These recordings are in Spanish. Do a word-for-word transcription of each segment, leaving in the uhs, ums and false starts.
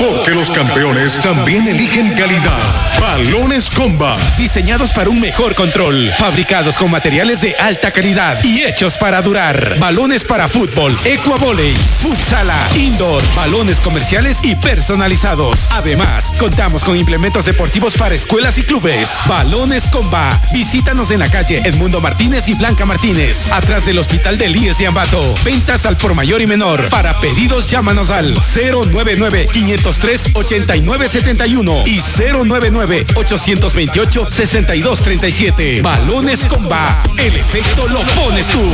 Porque los campeones también eligen calidad. Balones Comba. Diseñados para un mejor control. Fabricados con materiales de alta calidad y hechos para durar. Balones para fútbol, ecuavoley, futsala, indoor, balones comerciales y personalizados. Además, contamos con implementos deportivos para escuelas y clubes. Balones Comba. Visítanos en la calle Edmundo Martínez y Blanca Martínez, atrás del Hospital del I E S de Ambato. Ventas al por mayor y menor. Para pedidos, llámanos al cero nueve nueve, quinientos tres, ochenta y nueve setenta y uno y cero nueve nueve, ochocientos veintiocho, sesenta y dos treinta y siete. Balones Comba. El efecto lo pones tú.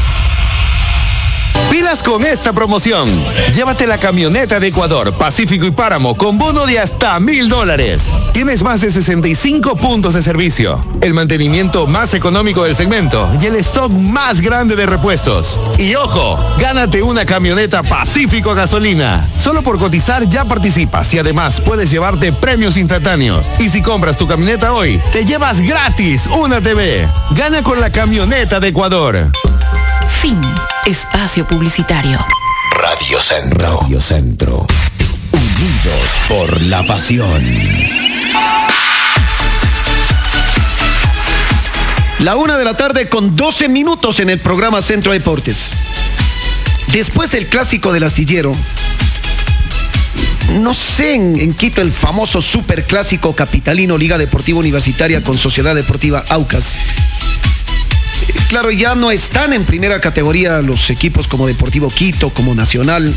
Pilas con esta promoción. Llévate la camioneta de Ecuador, Pacífico y Páramo con bono de hasta mil dólares. Tienes más de sesenta y cinco puntos de servicio, el mantenimiento más económico del segmento y el stock más grande de repuestos. Y ojo, gánate una camioneta Pacífico a gasolina. Solo por cotizar ya participas y además puedes llevarte premios instantáneos. Y si compras tu camioneta hoy, te llevas gratis una T V. Gana con la camioneta de Ecuador. Fin. Espacio publicitario. Radio Centro. Radio Centro. Unidos por la pasión. La una de la tarde con doce minutos en el programa Centro Deportes. Después del clásico del Astillero, no sé en, en Quito el famoso superclásico capitalino Liga Deportiva Universitaria con Sociedad Deportiva Aucas. Claro, ya no están en primera categoría los equipos como Deportivo Quito, como Nacional.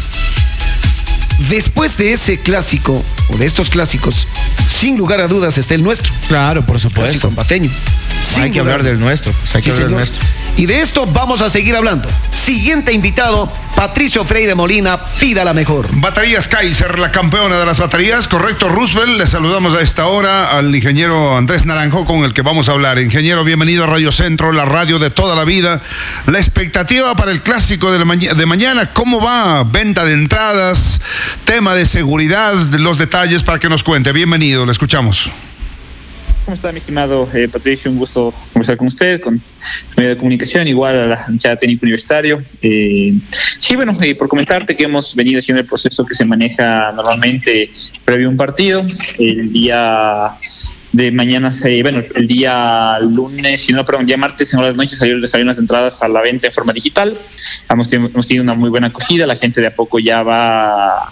Después de ese clásico, o de estos clásicos, sin lugar a dudas está el nuestro. Claro, por supuesto. Clásico pateño. Hay que hablar del nuestro. Hay que hablar del nuestro. Y de esto vamos a seguir hablando. Siguiente invitado, Patricio Freire Molina, pida la mejor. Baterías Kaiser, la campeona de las baterías, correcto, Roosevelt. Le saludamos a esta hora al ingeniero Andrés Naranjo, con el que vamos a hablar. Ingeniero, bienvenido a Radio Centro, la radio de toda la vida. La expectativa para el clásico de, la ma- de mañana, ¿cómo va? Venta de entradas, tema de seguridad, los detalles para que nos cuente. Bienvenido, le escuchamos. ¿Cómo está, mi estimado eh, Patricio? Un gusto conversar con usted, con medio de comunicación, igual a la hinchada técnico universitario. Eh, sí, bueno, eh, por comentarte que hemos venido haciendo el proceso que se maneja normalmente previo a un partido. El día de mañana, eh, bueno, el día lunes, si no, perdón, el día martes en horas de noche salieron, salieron las entradas a la venta en forma digital. Hemos, hemos tenido una muy buena acogida, la gente de a poco ya va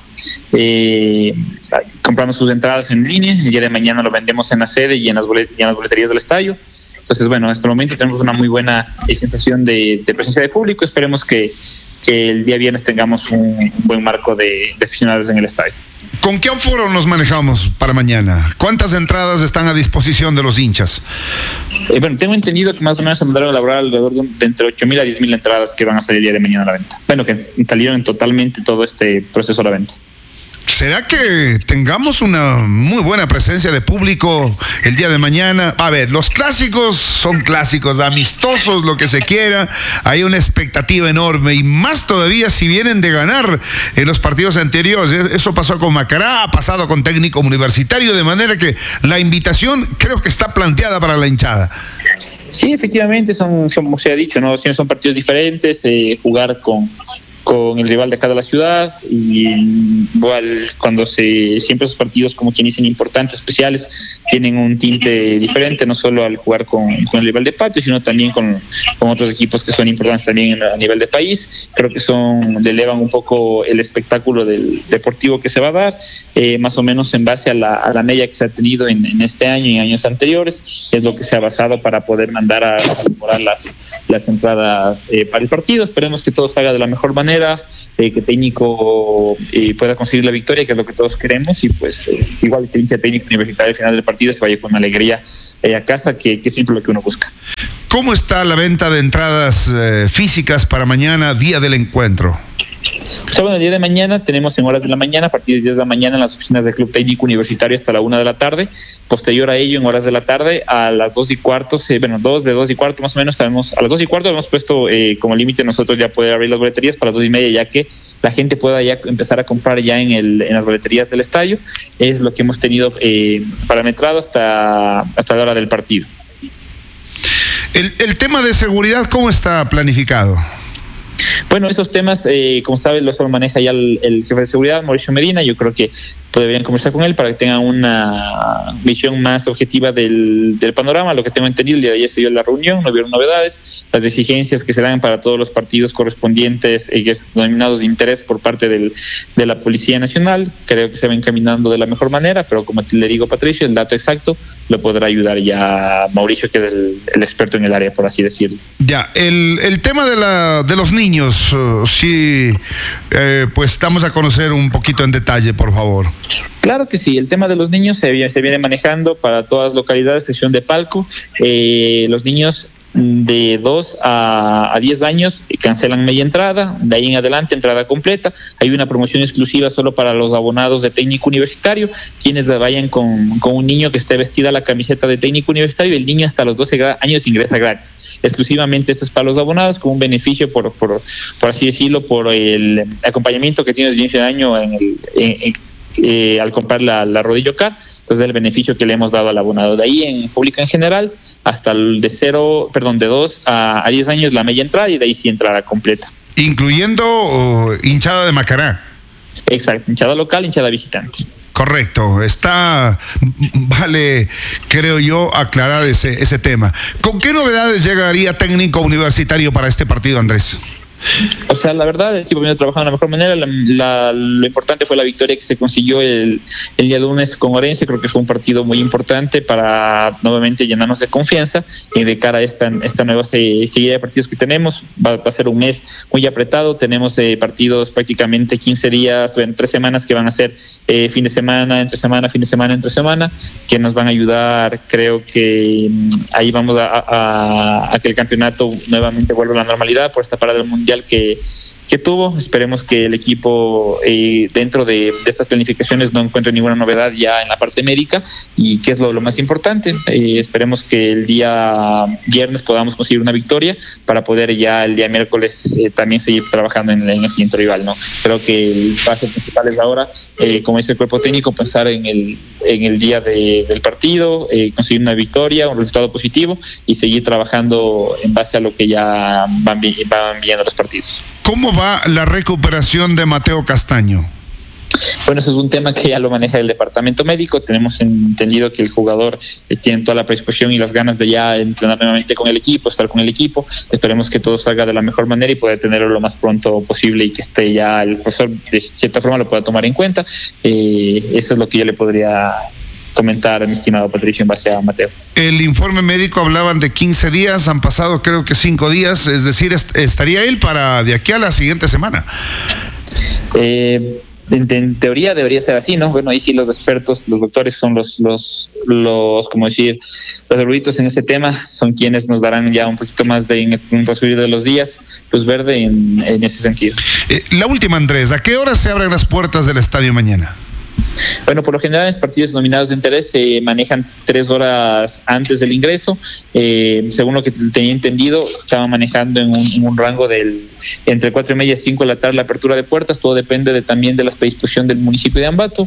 eh, comprando sus entradas en línea. El día de mañana lo vendemos en la sede y en las, bolet- y en las boleterías del estadio. Entonces, bueno, hasta el momento tenemos una muy buena eh, sensación de, de presencia de público. Esperemos que, que el día viernes tengamos un, un buen marco de, de aficionados en el estadio. ¿Con qué aforo nos manejamos para mañana? ¿Cuántas entradas están a disposición de los hinchas? Eh, bueno, tengo entendido que más o menos se mandaron a elaborar alrededor de, de entre ocho mil a diez mil entradas que van a salir el día de mañana a la venta. Bueno, que salieron totalmente todo este proceso a la venta. ¿Será que tengamos una muy buena presencia de público el día de mañana? A ver, los clásicos son clásicos, amistosos, lo que se quiera. Hay una expectativa enorme y más todavía si vienen de ganar en los partidos anteriores. Eso pasó con Macará, ha pasado con Técnico Universitario, de manera que la invitación creo que está planteada para la hinchada. Sí, efectivamente, son, como se ha dicho, ¿no? Siempre son partidos diferentes, eh, jugar con... con el rival de acá de la ciudad, y igual cuando se siempre esos partidos, como quien dicen, importantes, especiales, tienen un tinte diferente, no solo al jugar con, con el rival de patio, sino también con, con otros equipos que son importantes también a nivel de país. Creo que son le elevan un poco el espectáculo del deportivo que se va a dar, eh, más o menos en base a la, a la media que se ha tenido en, en este año y años anteriores, es lo que se ha basado para poder mandar a elaborar las, las entradas eh, para el partido. Esperemos que todo se haga de la mejor manera, Eh, que técnico eh, pueda conseguir la victoria, que es lo que todos queremos, y pues eh, igual que hincha técnico universitario al final del partido se vaya con alegría eh, a casa, que, que es siempre lo que uno busca. ¿Cómo está la venta de entradas eh, físicas para mañana, día del encuentro? O sea, bueno, el día de mañana tenemos en horas de la mañana, a partir de diez de la mañana en las oficinas del Club Técnico Universitario hasta la una de la tarde. Posterior a ello, en horas de la tarde, a las dos y cuarto, eh, bueno, dos de dos y cuarto más o menos, sabemos, a las dos y cuarto hemos puesto eh, como límite nosotros ya poder abrir las boleterías para las dos y media, ya que la gente pueda ya empezar a comprar ya en, el, en las boleterías del estadio. Es lo que hemos tenido eh, parametrado hasta, hasta la hora del partido. El, el tema de seguridad, ¿cómo está planificado? Bueno, estos temas, eh, como sabes, los maneja ya el, el jefe de seguridad, Mauricio Medina. Yo creo que pues deberían conversar con él para que tengan una visión más objetiva del, del panorama. Lo que tengo entendido, el día de ayer se dio la reunión, no hubieron novedades, las exigencias que se dan para todos los partidos correspondientes, eh, denominados de interés por parte del, de la Policía Nacional, creo que se va encaminando de la mejor manera, pero como le digo, Patricio, el dato exacto lo podrá ayudar ya Mauricio, que es el, el experto en el área, por así decirlo. Ya, el, el tema de, la, de los niños, uh, sí, eh, pues damos a conocer un poquito en detalle, por favor. Claro que sí, el tema de los niños se, viene, se viene manejando para todas las localidades, excepción de Palco. Eh, los niños de dos a diez años cancelan media entrada, de ahí en adelante entrada completa. Hay una promoción exclusiva solo para los abonados de técnico universitario, quienes vayan con, con un niño que esté vestida la camiseta de técnico universitario, el niño hasta los doce años ingresa gratis. Exclusivamente esto es para los abonados, con un beneficio por, por, por así decirlo, por el acompañamiento que tiene desde el inicio de año en el, en, en, Eh, al comprar la, la Rodillo Car. Entonces el beneficio que le hemos dado al abonado. De ahí en público en general, hasta el de cero, perdón, de dos a diez años la media entrada, y de ahí sí entrada completa. Incluyendo uh, hinchada de Macará. Exacto, hinchada local, hinchada visitante. Correcto, está, vale, creo yo, aclarar ese, ese tema. ¿Con qué novedades llegaría técnico universitario para este partido, Andrés? O sea, la verdad, el equipo viene trabajando de la mejor manera. La, la, lo importante fue la victoria que se consiguió el, el día lunes con Orense. Creo que fue un partido muy importante para nuevamente llenarnos de confianza y de cara a esta, esta nueva seguida de partidos que tenemos. Va, va a ser un mes muy apretado. Tenemos eh, partidos prácticamente quince días, en tres semanas, que van a ser eh, fin de semana, entre semana, fin de semana, entre semana, que nos van a ayudar. Creo que ahí vamos a, a, a que el campeonato nuevamente vuelva a la normalidad por esta parada del Mundial que, que tuvo. Esperemos que el equipo eh, dentro de, de estas planificaciones no encuentre ninguna novedad ya en la parte médica, y que es lo, lo más importante. Eh, esperemos que el día viernes podamos conseguir una victoria para poder ya el día miércoles eh, también seguir trabajando en, en el siguiente rival, ¿no? Creo que el paso principal es ahora, eh, como dice el cuerpo técnico, pensar en el, en el día de, del partido, eh, conseguir una victoria, un resultado positivo, y seguir trabajando en base a lo que ya van, van viendo los partidos. ¿Cómo va la recuperación de Mateo Castaño? Bueno, eso es un tema que ya lo maneja el departamento médico. Tenemos entendido que el jugador eh, tiene toda la predisposición y las ganas de ya entrenar nuevamente con el equipo, estar con el equipo. Esperemos que todo salga de la mejor manera y poder tenerlo lo más pronto posible, y que esté ya el profesor de cierta forma lo pueda tomar en cuenta. Eh, eso es lo que yo le podría comentar, mi estimado Patricio, en base a Mateo. El informe médico hablaban de quince días, han pasado creo que cinco días, es decir, est- estaría él para de aquí a la siguiente semana. Eh, en, en teoría debería ser así, ¿no? Bueno, ahí sí los expertos, los doctores son los, los, los, como decir, los eruditos en ese tema, son quienes nos darán ya un poquito más de, en el transcurrir de los días, luz verde en, en ese sentido. Eh, la última, Andrés, ¿a qué hora se abren las puertas del estadio mañana? Bueno, por lo general, en los partidos denominados de interés se manejan tres horas antes del ingreso. Eh, según lo que tenía entendido, estaban manejando en un, en un rango del entre cuatro y media y cinco de la tarde la apertura de puertas. Todo depende de, también de la predisposición del municipio de Ambato.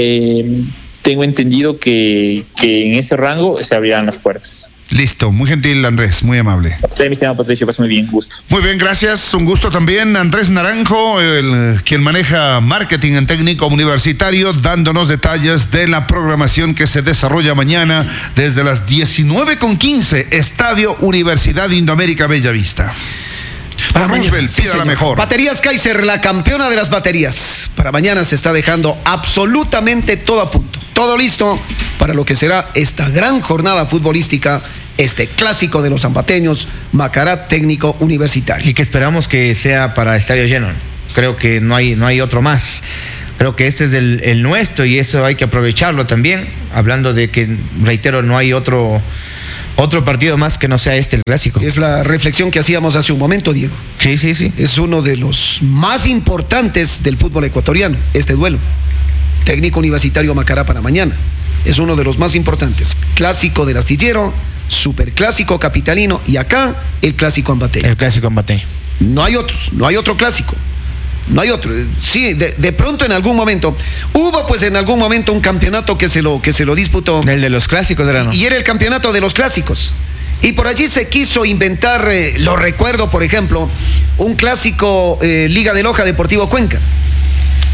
Eh, tengo entendido que, que en ese rango se abrirán las puertas. Listo, muy gentil, Andrés, muy amable. Sí, mi estimado Patricio, pasa muy bien, gusto. Muy bien, gracias, un gusto también. Andrés Naranjo, el, quien maneja marketing en técnico universitario, dándonos detalles de la programación que se desarrolla mañana desde las diecinueve con quince, Estadio Universidad Indoamérica Bellavista. Para Roosevelt, sí, pida la señor. mejor. Baterías Kaiser, la campeona de las baterías. Para mañana se está dejando absolutamente todo a punto. Todo listo para lo que será esta gran jornada futbolística, este clásico de los ambateños, Macará Técnico Universitario. Y que esperamos que sea para estadio lleno. Creo que no hay, no hay otro más. Creo que este es el, el nuestro, y eso hay que aprovecharlo también. Hablando de que, reitero, no hay otro... Otro partido más que no sea este, el clásico. Es la reflexión que hacíamos hace un momento, Diego. Sí, sí, sí. Es uno de los más importantes del fútbol ecuatoriano, este duelo. Técnico Universitario Macará para mañana. Es uno de los más importantes. Clásico del Astillero, superclásico capitalino, y acá el clásico ambateño. El clásico ambateño. No hay otros, no hay otro clásico. No hay otro. Sí, de, de pronto en algún momento hubo pues en algún momento un campeonato que se lo, que se lo disputó. El de los clásicos era, ¿no? Y era el campeonato de los clásicos. Y por allí se quiso inventar, eh, lo recuerdo, por ejemplo, un clásico eh, Liga de Loja Deportivo Cuenca.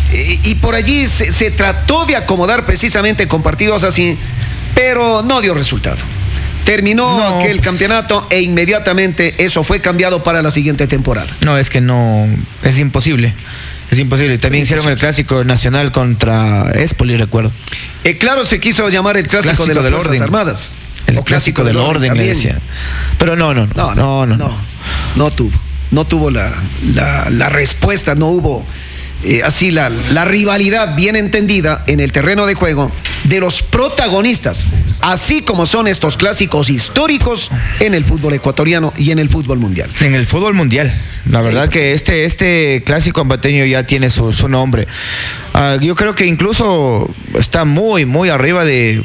eh, y por allí se, se trató de acomodar precisamente con partidos así, pero no dio resultado. Terminó No, aquel pues, campeonato e inmediatamente eso fue cambiado para la siguiente temporada. No, es que no, es imposible. Es imposible. También Es hicieron imposible. el clásico nacional contra Espoli, recuerdo. Eh, claro, se quiso llamar el clásico, Clásico de las del Fuerzas orden. Armadas. El O clásico del orden, le también. decía. Pero no, no, No, no, no, no. no, no tuvo, no tuvo la, la, la respuesta, no hubo eh, así la, la rivalidad bien entendida en el terreno de juego de los protagonistas, así como son estos clásicos históricos en el fútbol ecuatoriano y en el fútbol mundial. En el fútbol mundial. La verdad Sí. que este, este clásico ambateño ya tiene su, su nombre. Ah, yo creo que incluso está muy, muy arriba de...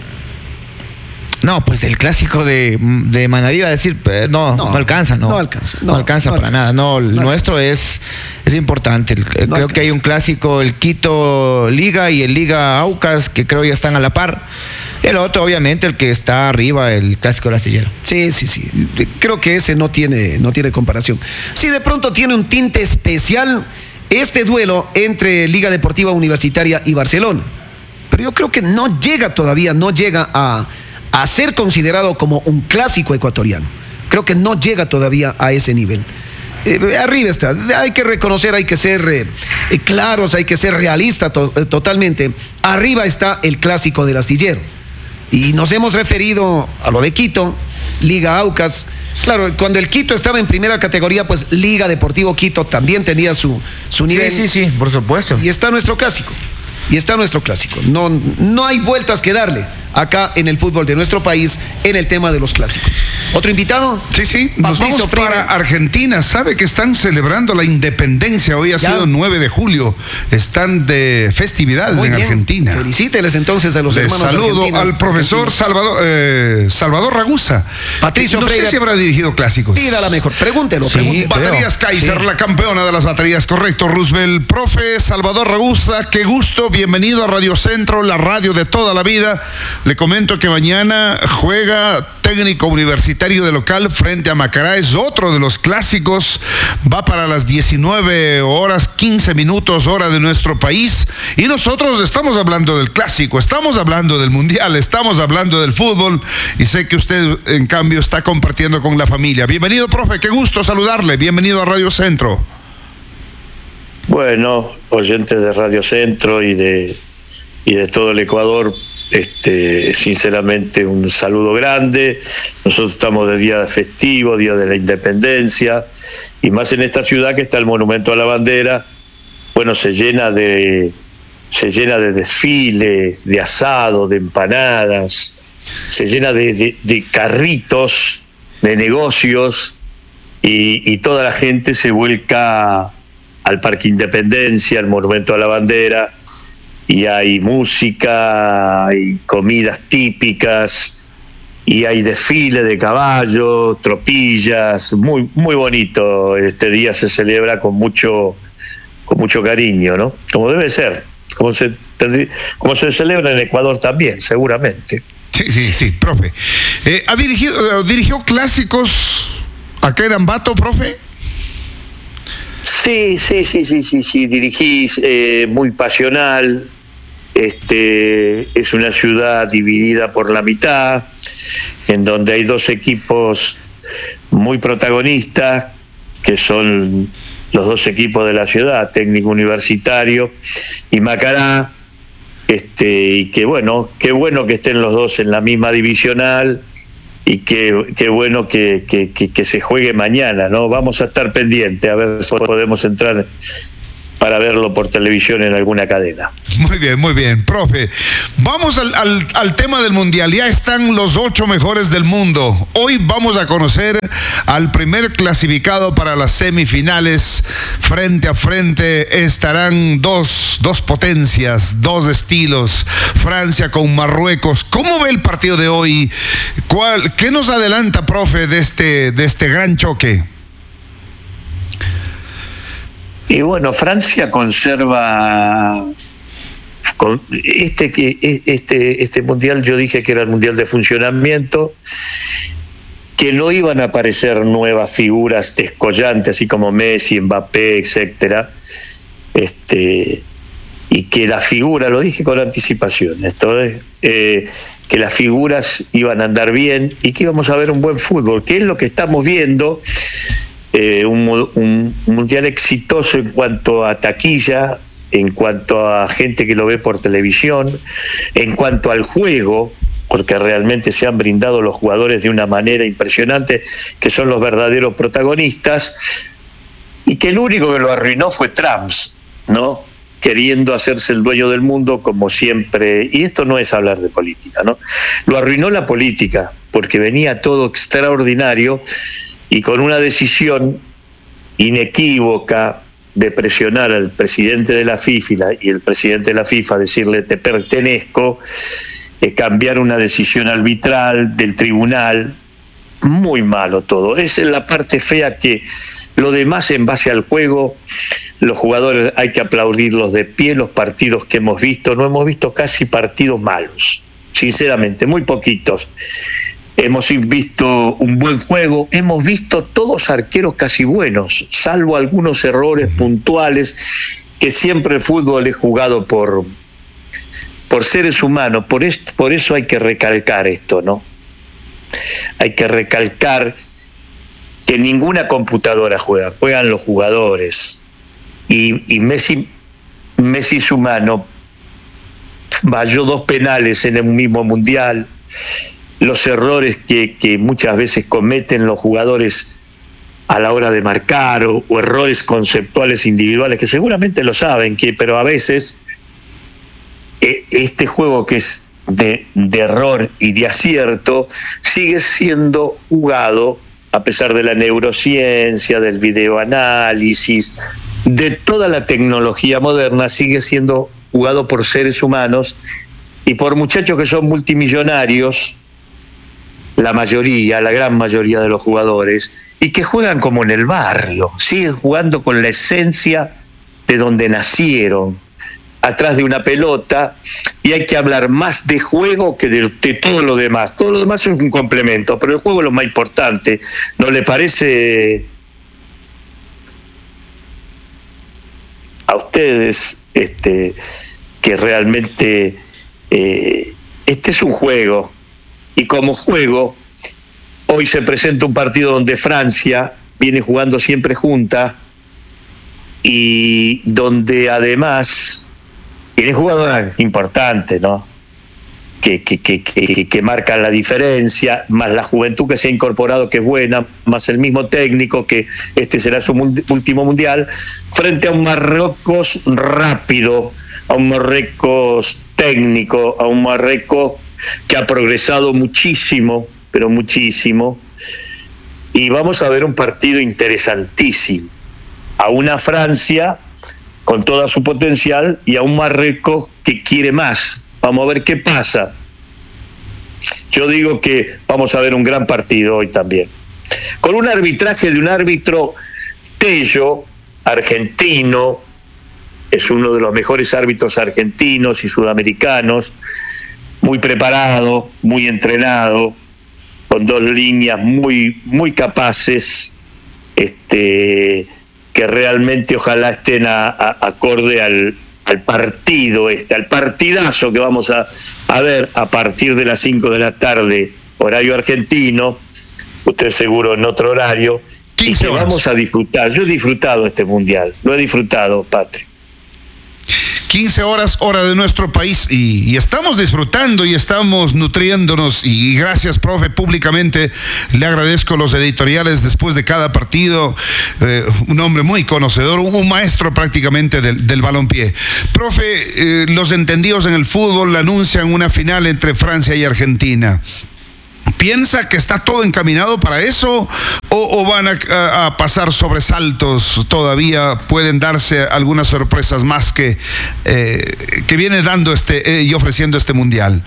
No, pues el clásico de, de Manaví, va a decir, eh, no, no, No, alcanza, ¿no? no alcanza, No, no, alcanza no para alcanza, nada. No, el no nuestro es, es importante. El- creo alcanza. que hay un clásico, el Quito Liga y el Liga Aucas, que creo ya están a la par. El otro, obviamente, el que está arriba, el clásico del Astillero. Sí, sí, sí. Creo que ese no tiene, no tiene comparación. Sí, de pronto tiene un tinte especial este duelo entre Liga Deportiva Universitaria y Barcelona. Pero yo creo que no llega todavía, no llega a, a ser considerado como un clásico ecuatoriano. Creo que no llega todavía a ese nivel. Eh, arriba está. Hay que reconocer, hay que ser eh, eh, claros, hay que ser realistas to- eh, totalmente. Arriba está el clásico del Astillero. Y nos hemos referido a lo de Quito, Liga Aucas. Claro, cuando el Quito estaba en primera categoría, pues Liga Deportivo Quito también tenía su, su nivel. Sí, sí, sí, por supuesto. Y está nuestro clásico. Y está nuestro clásico. No, no hay vueltas que darle acá en el fútbol de nuestro país en el tema de los clásicos. ¿Otro invitado? Sí, sí, nos Patricio vamos Freire. para Argentina. Sabe que están celebrando la independencia. Hoy ha Ya. sido nueve de julio. Están de festividades Muy en bien. Argentina. Felicíteles entonces a los Les hermanos saludo argentinos. al profesor Salvador, eh, Salvador Ragusa. Patricio no Freire. sé si habrá dirigido clásicos. Pídala mejor. Pregúntelo, Sí, pregúntelo. creo. Baterías Kaiser, Sí. la campeona de las baterías, correcto. Roosevelt, profe Salvador Ragusa, qué gusto, bienvenido a Radio Centro, la radio de toda la vida. Le comento que mañana juega Técnico Universitario de local frente a Macará, es otro de los clásicos, va para las diecinueve horas quince minutos hora de nuestro país y nosotros estamos hablando del clásico, estamos hablando del mundial, estamos hablando del fútbol y sé que usted en cambio está compartiendo con la familia. Bienvenido, profe, qué gusto saludarle, bienvenido a Radio Centro. Bueno, oyentes de Radio Centro y de y de todo el Ecuador, este, sinceramente un saludo grande. Nosotros estamos de día festivo, día de la Independencia, y más en esta ciudad que está el Monumento a la Bandera. Bueno, se llena de se llena de desfiles, de asado, de empanadas, se llena de, de, de carritos, de negocios, y, y toda la gente se vuelca al Parque Independencia, al Monumento a la Bandera, y hay música, hay comidas típicas, y hay desfile de caballos, tropillas, muy muy bonito. Este día se celebra con mucho con mucho cariño, ¿no? Como debe ser, como se tendría, como se celebra en Ecuador también, seguramente. Sí, sí, sí, profe. Eh, ¿Ha dirigido, dirigió clásicos acá en Ambato, profe? Sí, sí, sí, sí, sí, sí, dirigí, eh, muy pasional. Este es una ciudad dividida por la mitad, en donde hay dos equipos muy protagonistas, que son los dos equipos de la ciudad, Técnico Universitario y Macará. Este, y que bueno, qué bueno que estén los dos en la misma divisional, y qué, qué bueno que, que, que, que se juegue mañana, ¿no? Vamos a estar pendientes a ver si podemos entrar para verlo por televisión en alguna cadena. Muy bien, muy bien, profe. Vamos al, al, al tema del mundial. Ya están los ocho mejores del mundo. Hoy vamos a conocer al primer clasificado para las semifinales. Frente a frente estarán dos, dos potencias, dos estilos. Francia con Marruecos. ¿Cómo ve el partido de hoy? ¿Cuál, qué nos adelanta, profe, de este, de este gran choque? Y bueno, Francia conserva con este que este este mundial, yo dije que era el mundial de funcionamiento, que no iban a aparecer nuevas figuras descollantes así como Messi, Mbappé, etcétera. Este y que la figura, lo dije con anticipación, esto es, eh, que las figuras iban a andar bien y que íbamos a ver un buen fútbol, que es lo que estamos viendo, eh, un, un, un mundial exitoso en cuanto a taquilla, en cuanto a gente que lo ve por televisión, en cuanto al juego, porque realmente se han brindado los jugadores de una manera impresionante, que son los verdaderos protagonistas, y que el único que lo arruinó fue Trump, ¿no? Queriendo hacerse el dueño del mundo como siempre, y esto no es hablar de política, ¿no? Lo arruinó la política, porque venía todo extraordinario, y con una decisión inequívoca de presionar al presidente de la FIFA y el presidente de la FIFA decirle te pertenezco, eh, cambiar una decisión arbitral del tribunal, muy malo todo. Esa es la parte fea, que lo demás en base al juego, los jugadores hay que aplaudirlos de pie, los partidos que hemos visto, no hemos visto casi partidos malos, sinceramente, muy poquitos. Hemos visto un buen juego, hemos visto todos arqueros casi buenos, salvo algunos errores puntuales, que siempre el fútbol es jugado por, por seres humanos, por, esto, por eso hay que recalcar esto, ¿no? Hay que recalcar que ninguna computadora juega, juegan los jugadores, y, y Messi, Messi es humano, falló dos penales en el mismo mundial. Los errores que, que muchas veces cometen los jugadores a la hora de marcar, o, o errores conceptuales individuales, que seguramente lo saben, que, pero a veces eh, este juego que es de, de error y de acierto sigue siendo jugado, a pesar de la neurociencia, del videoanálisis, de toda la tecnología moderna, sigue siendo jugado por seres humanos y por muchachos que son multimillonarios, la mayoría, la gran mayoría de los jugadores, y que juegan como en el barrio, siguen jugando con la esencia de donde nacieron, atrás de una pelota, y hay que hablar más de juego que de, de todo lo demás. Todo lo demás es un complemento, pero el juego es lo más importante. ¿No le parece a ustedes este, que realmente eh, este es un juego? Y como juego, hoy se presenta un partido donde Francia viene jugando siempre junta, y donde además tiene jugadores importantes, ¿no? Que, que, que, que, que marcan la diferencia, más la juventud que se ha incorporado, que es buena, más el mismo técnico, que este será su último mundial, frente a un Marruecos rápido, a un Marruecos técnico, a un Marruecos que ha progresado muchísimo, pero muchísimo, y vamos a ver un partido interesantísimo, a una Francia con toda su potencial y a un Marruecos que quiere más. Vamos a ver qué pasa. Yo digo que vamos a ver un gran partido hoy también, con un arbitraje de un árbitro Tello, argentino, es uno de los mejores árbitros argentinos y sudamericanos, muy preparado, muy entrenado, con dos líneas muy, muy capaces, este, que realmente ojalá estén a, a, acorde al, al partido, este, al partidazo que vamos a, a ver a partir de las cinco de la tarde, horario argentino, usted seguro en otro horario, y que vamos a disfrutar. Yo he disfrutado este mundial, lo he disfrutado, Patri. quince horas, hora de nuestro país, y, y estamos disfrutando y estamos nutriéndonos, y gracias, profe, públicamente le agradezco los editoriales después de cada partido, eh, un hombre muy conocedor, un, un maestro prácticamente del, del balompié. Profe, eh, los entendidos en el fútbol anuncian una final entre Francia y Argentina. ¿Piensa que está todo encaminado para eso o, o van a, a, a pasar sobresaltos todavía? ¿Pueden darse algunas sorpresas más que, eh, que viene dando este eh, y ofreciendo este mundial?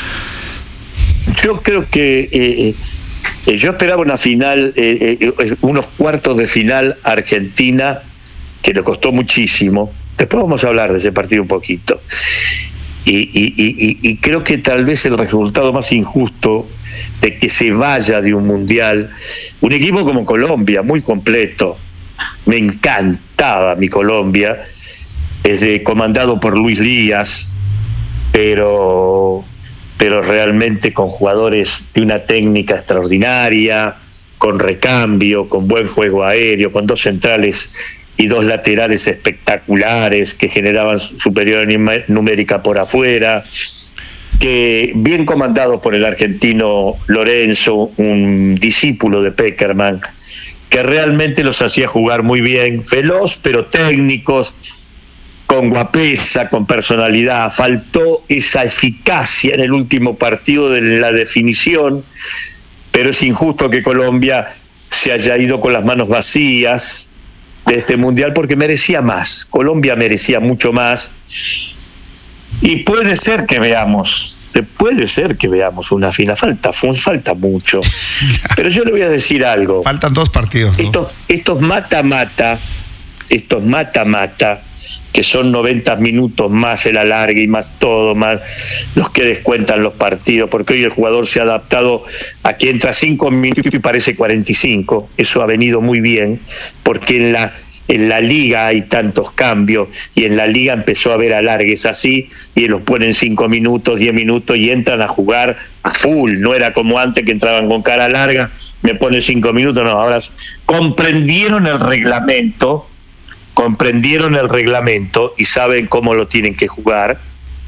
Yo creo que eh, eh, yo esperaba una final, eh, eh, unos cuartos de final Argentina, que le costó muchísimo. Después vamos a hablar de ese partido un poquito. Y, y, y, y creo que tal vez el resultado más injusto de que se vaya de un mundial un equipo como Colombia, muy completo, me encantaba mi Colombia, eh, comandado por Luis Díaz, pero, pero realmente con jugadores de una técnica extraordinaria, con recambio, con buen juego aéreo, con dos centrales y dos laterales espectaculares que generaban superioridad numérica por afuera, que bien comandado por el argentino Lorenzo, un discípulo de Peckerman, que realmente los hacía jugar muy bien, veloz pero técnicos, con guapesa, con personalidad. Faltó esa eficacia en el último partido de la definición, pero es injusto que Colombia se haya ido con las manos vacías de este mundial, porque merecía más. Colombia merecía mucho más, y puede ser que veamos, puede ser que veamos una final. Falta, falta mucho, pero yo le voy a decir algo. Faltan dos partidos, ¿no? Estos, estos mata-mata, estos mata-mata, que son noventa minutos más el alargue y más todo, más los que descuentan los partidos, porque hoy el jugador se ha adaptado a que entra cinco minutos y parece cuarenta y cinco. Eso ha venido muy bien, porque en la en la liga hay tantos cambios, y en la liga empezó a haber alargues así, y los ponen cinco minutos, diez minutos, y entran a jugar a full. No era como antes, que entraban con cara larga, me ponen cinco minutos, no, ahora comprendieron el reglamento, comprendieron el reglamento y saben cómo lo tienen que jugar,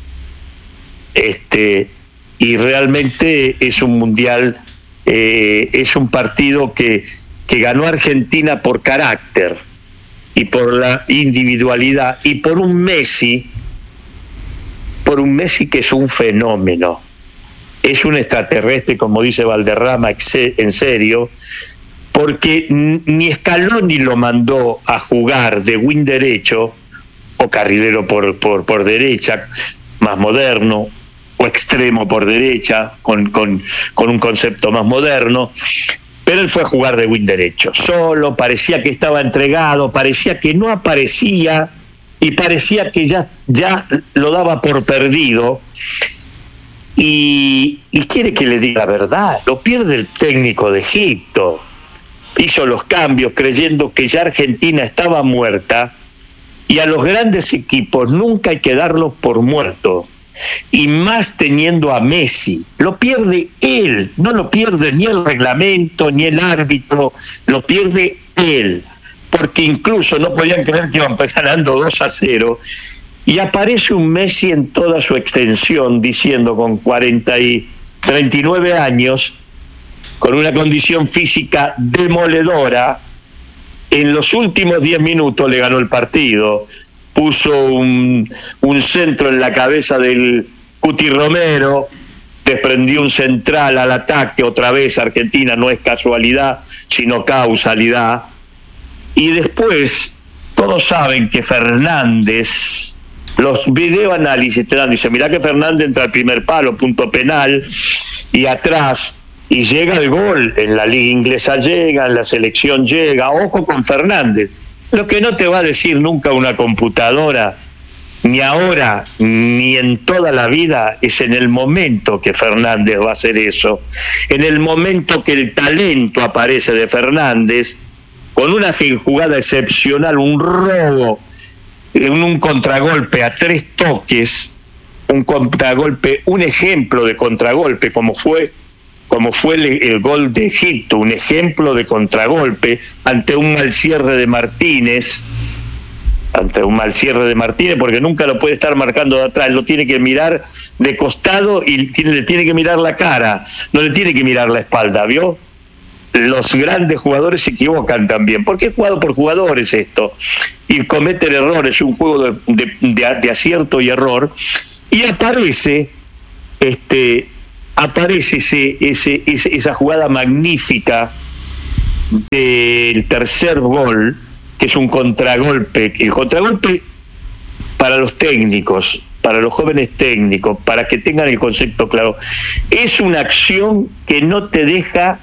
este y realmente es un mundial, eh, es un partido que, que ganó Argentina por carácter y por la individualidad, y por un Messi, por un Messi que es un fenómeno, es un extraterrestre, como dice Valderrama, en serio, porque ni Scaloni lo mandó a jugar de wing derecho o carrilero por, por, por derecha, más moderno, o extremo por derecha, con, con, con un concepto más moderno, pero él fue a jugar de wing derecho, solo, parecía que estaba entregado, parecía que no aparecía, y parecía que ya, ya lo daba por perdido. Y, y quiere que le diga la verdad, lo pierde el técnico de Egipto. Hizo los cambios creyendo que ya Argentina estaba muerta, y a los grandes equipos nunca hay que darlos por muerto, y más teniendo a Messi. Lo pierde él, no lo pierde ni el reglamento ni el árbitro, lo pierde él, porque incluso no podían creer que iban ganando dos a cero, y aparece un Messi en toda su extensión diciendo, con cuarenta y treinta y nueve años, con una condición física demoledora, en los últimos diez minutos le ganó el partido. Puso un, un centro en la cabeza del Cuti Romero, desprendió un central al ataque. Otra vez Argentina, no es casualidad, sino causalidad. Y después, todos saben que Fernández, los videoanálisis te dan, dice, mirá que Fernández entra al primer palo, punto penal, y atrás, y llega el gol. En la liga inglesa llega, en la selección llega. Ojo con Fernández. Lo que no te va a decir nunca una computadora, ni ahora ni en toda la vida, es en el momento que Fernández va a hacer eso, en el momento que el talento aparece de Fernández, con una jugada excepcional, un robo, en un contragolpe a tres toques, un contragolpe, un ejemplo de contragolpe, como fue como fue el, el gol de Egipto, un ejemplo de contragolpe ante un mal cierre de Martínez, ante un mal cierre de Martínez, porque nunca lo puede estar marcando de atrás, lo tiene que mirar de costado y tiene, le tiene que mirar la cara, no le tiene que mirar la espalda, ¿vio? Los grandes jugadores se equivocan también, porque es jugado por jugadores esto, y cometen errores, un juego de, de, de, de acierto y error, y aparece este aparece ese, ese, ese, esa jugada magnífica del tercer gol, que es un contragolpe. El contragolpe, para los técnicos, para los jóvenes técnicos, para que tengan el concepto claro, es una acción que no te deja